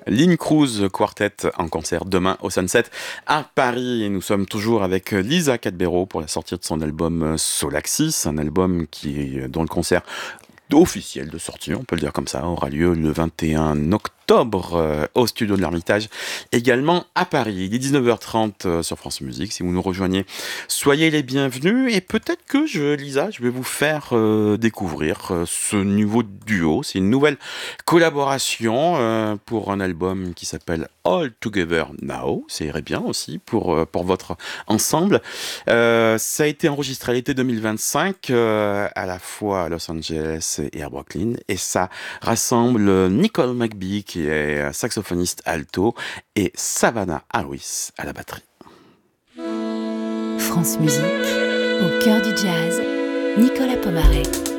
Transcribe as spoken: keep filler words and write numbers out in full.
Lynn Cruz Quartet en concert demain au Sunset à Paris. Et nous sommes toujours avec Lisa Cadbero pour la sortie de son album Solaxis, un album qui, dont le concert officiel de sortie, on peut le dire comme ça, aura lieu le vingt et un octobre euh, au studio de l'Ermitage, également à Paris. Il est dix-neuf heures trente euh, sur France Musique. Si vous nous rejoignez, soyez les bienvenus. Et peut-être que je, Lisa, je vais vous faire euh, découvrir euh, ce nouveau duo. C'est une nouvelle collaboration euh, pour un album qui s'appelle All Together Now. Ça irait bien aussi pour, euh, pour votre ensemble. Euh, ça a été enregistré à l'été deux mille vingt-cinq, euh, à la fois à Los Angeles et à Brooklyn, et ça rassemble Nicole McBee, qui est saxophoniste alto, et Savannah Harris à la batterie. France Musique, au cœur du jazz, Nicolas Pomaret.